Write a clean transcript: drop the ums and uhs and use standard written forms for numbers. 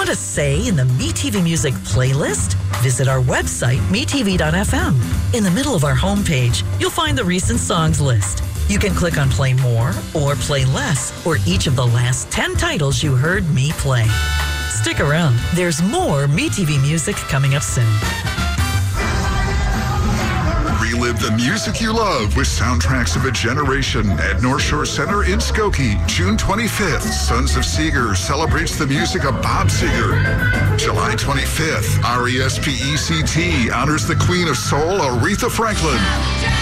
Want a say in the MeTV Music playlist? Visit our website, metv.fm. In the middle of our homepage, you'll find the recent songs list. You can click on Play More or Play Less, or each of the last 10 titles you heard me play. Stick around. There's more MeTV Music coming up soon. Relive the music you love with Soundtracks of a Generation at North Shore Center in Skokie. June 25th, Sons of Seeger celebrates the music of Bob Seger. July 25th, RESPECT honors the Queen of Soul, Aretha Franklin.